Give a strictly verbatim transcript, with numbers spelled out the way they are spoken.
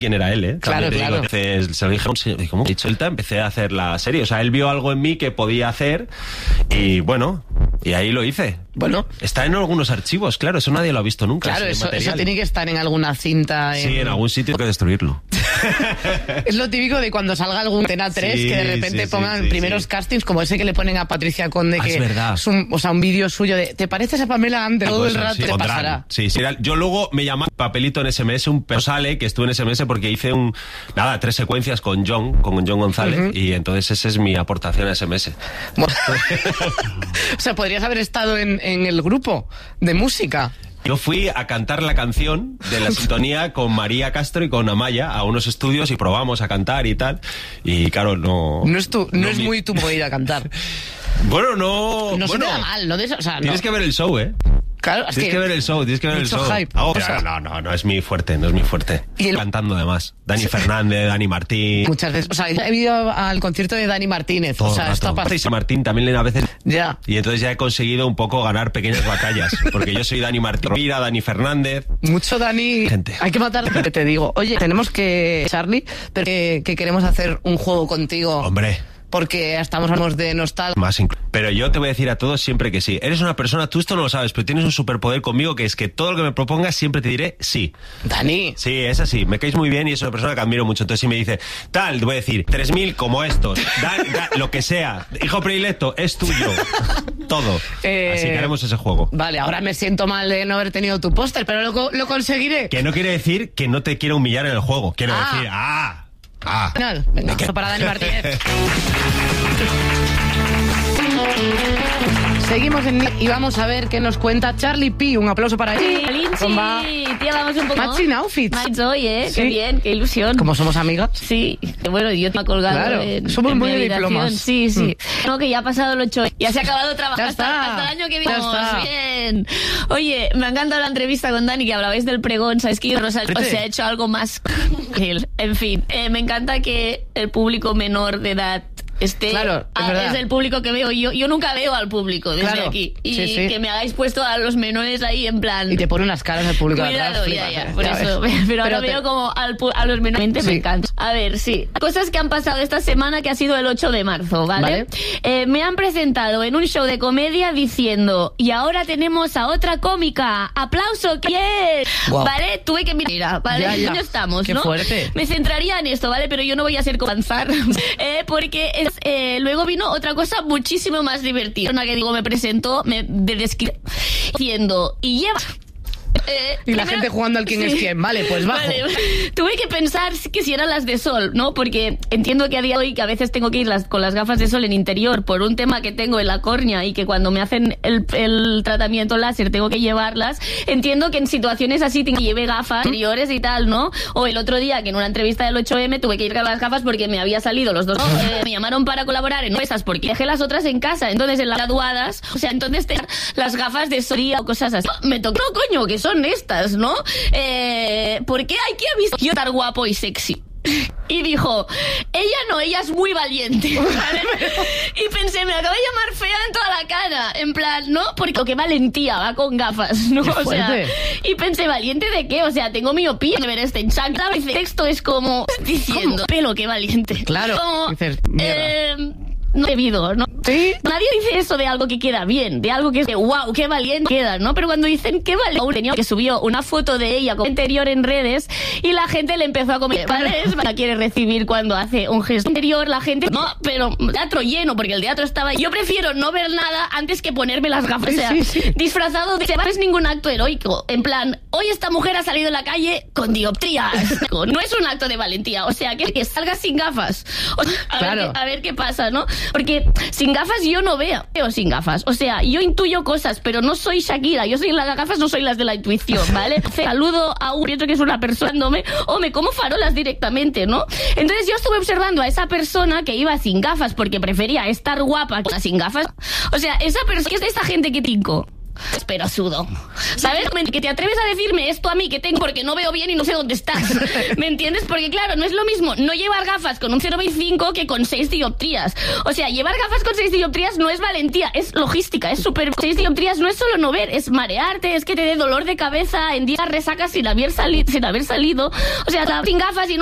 quién era él, ¿eh? Claro, También te claro. digo, entonces, se lo dijeron, sí, ¿cómo? Dicho el empecé a hacer la serie. O sea, él vio algo en mí que podía hacer y bueno, y ahí lo hice. Bueno. Está en algunos archivos, claro, eso nadie lo ha visto nunca. Claro, ese eso, material. eso tiene que estar en alguna cinta. En... Sí, en algún sitio hay que destruirlo. Es lo típico de cuando salga algún Antena tres, Sí, que de repente sí, sí, pongan sí, primeros sí. castings, como ese que le ponen a Patricia Conde, Ah, que es verdad. es un, o sea, un vídeo suyo de ¿te pareces a Pamela Anderson? Todo Pues, el rato sí, te pondrán. pasará. Sí, sí. Yo luego me llamaba papelito en S M S, un pero sale que estuve en S M S porque hice un nada, tres secuencias con John, con John González, uh-huh. y entonces esa es mi aportación a S M S. Bueno, o sea, podrías haber estado en, en el grupo de música. Yo fui a cantar la canción de la sintonía con María Castro y con Amaya a unos estudios y probamos a cantar y tal. Y claro, no... No es, tu, no no es mi... muy tu movida cantar. Bueno, no... No bueno, se te da mal, ¿no? De eso, o sea, tienes no. que ver el show, ¿eh? Claro, es tienes que, que ver el show, tienes que ver el mucho show. hype. Oh, O sea, no, no, no es mi fuerte, no es mi fuerte. Y el... Cantando además. Dani Fernández, Dani Martín. Muchas veces. O sea, he ido al concierto de Dani Martínez. Todo o sea, esto ha pasado. Y Martín también a veces. Ya. Y entonces ya he conseguido un poco ganar pequeñas batallas. Porque yo soy Dani Martín, Mira, Dani Fernández. Mucho Dani. Gente. Hay que matar, te digo. Oye, tenemos que, Charlie, pero que, que queremos hacer un juego contigo. Hombre. Porque estamos hablando de nostalgia. Más inclu- pero yo te voy a decir a todos siempre que sí. Eres una persona, tú esto no lo sabes, pero tienes un superpoder conmigo que es que todo lo que me propongas siempre te diré sí. Dani. Sí, es así. Me caes muy bien y es una persona que admiro mucho. Entonces si me dice, tal, te voy a decir, tres mil como estos, da, da, lo que sea, hijo predilecto, es tuyo. Todo. Eh, así que haremos ese juego. Vale, ahora me siento mal de no haber tenido tu póster, pero lo, lo conseguiré. Que no quiere decir que no te quiero humillar en el juego. Quiero Ah. decir, ah, ah. Final. Venga, eso para Dani Martínez. Seguimos en y vamos a ver qué nos cuenta Charlie P. Un aplauso para él. Sí, Linchi, tía, vamos un poco. Matching outfits. Match hoy, ¿eh? Sí. Qué bien, qué ilusión. Como somos amigas. Sí, que bueno, yo te he colgado. Claro, en, somos en muy mi de habitación. diplomas. Sí, sí. Mm. No, que ya ha pasado el ocho. Ya se ha acabado trabajar Ya hasta, está. hasta el año que viene. Ya está. Bien. Oye, me ha encantado la entrevista con Dani, que hablabais del pregón. ¿Sabes que Rosa o se ha hecho algo más que él? En fin, eh, me encanta que el público menor de edad Este, claro, es, a, es el público que veo. Yo yo nunca veo al público desde claro, aquí. Y sí, sí. que me hagáis puesto a los menores ahí en plan... Y te pone unas caras al público. Cuidado, atrás, ya, flipas, ya, eh. por Ya eso. ves. Pero, Pero ahora te... veo como al, a los menores sí. me encanta. A ver, sí. Cosas que han pasado esta semana, que ha sido el ocho de marzo, ¿vale? ¿Vale? Eh, me han presentado en un show de comedia diciendo, y ahora tenemos a otra cómica. ¡Aplauso! ¿Quién? Wow. ¿Vale? Tuve que mirar, ¿vale? Ya, ya. ¿Dónde estamos, Qué no? fuerte. Me centraría en esto, ¿vale? Pero yo no voy a ser avanzar, eh, porque es, eh, luego vino otra cosa muchísimo más divertida. Una que digo, me presentó, me de descri- diciendo, y lleva... Eh, y la primero, gente jugando al quién sí. es quién. Vale, pues bajo. Vale. Tuve que pensar que si eran las de sol, ¿no? Porque entiendo que a día de hoy que a veces tengo que ir las, con las gafas de sol en interior por un tema que tengo en la córnea y que cuando me hacen el, el tratamiento láser tengo que llevarlas. Entiendo que en situaciones así tengo que lleve gafas interiores y tal, ¿no? O el otro día que en una entrevista del ocho eme tuve que ir con las gafas porque me había salido los dos. Eh, me llamaron para colaborar en esas porque dejé las otras en casa. Entonces en las graduadas, o sea, entonces te, las gafas de sol o cosas así. Me tocó, coño, que son estas, ¿no? Eh, ¿Por qué hay que avisar yo estar guapo y sexy? Y dijo, ella no, ella es muy valiente, ¿vale? Y pensé, me acaba de llamar fea en toda la cara, en plan, ¿no? Porque qué valentía, va con gafas, ¿no? Qué o sea, fuerte. y pensé, ¿valiente de qué? O sea, tengo miopía de ver este enchacra. El texto es como diciendo, ¿cómo? Pelo, qué valiente. Claro, Como, dices, mierda. eh, no debido, ¿no? ¿Sí? Nadie dice eso de algo que queda bien, de algo que es de wow, qué valiente queda, ¿no? Pero cuando dicen qué valiente, tenía que subió una foto de ella con interior en redes y la gente le empezó a comer, ¿vale? La quiere recibir cuando hace un gesto interior, la gente, no, pero teatro lleno, porque el teatro estaba... Yo prefiero no ver nada antes que ponerme las gafas, Sí, o sea, sí, sí. disfrazado de... No es ningún acto heroico, en plan, hoy esta mujer ha salido a la calle con dioptrías, no es un acto de valentía, o sea, que, que salga sin gafas, o sea, a, Claro. ver, qué- a ver qué pasa, ¿no? Porque sin gafas yo no veo, veo sin gafas. O sea, yo intuyo cosas, pero no soy Shakira. Yo soy las gafas, no soy las de la intuición, ¿vale? Saludo a un pienso que es una persona, no me, o me como farolas directamente, ¿no? Entonces yo estuve observando a esa persona que iba sin gafas porque prefería estar guapa que sin gafas. O sea, esa persona, que es de esa gente que tinco. pero sudo. ¿Sabes? Que te atreves a decirme esto a mí que tengo porque no veo bien y no sé dónde estás. ¿Me entiendes? Porque claro, no es lo mismo no llevar gafas con un cero coma veinticinco que con seis dioptrías. O sea, llevar gafas con seis dioptrías no es valentía, es logística, es súper... seis dioptrías no es solo no ver, es marearte, es que te dé dolor de cabeza en días resacas sin haber, sali... sin haber salido. O sea, sin gafas y no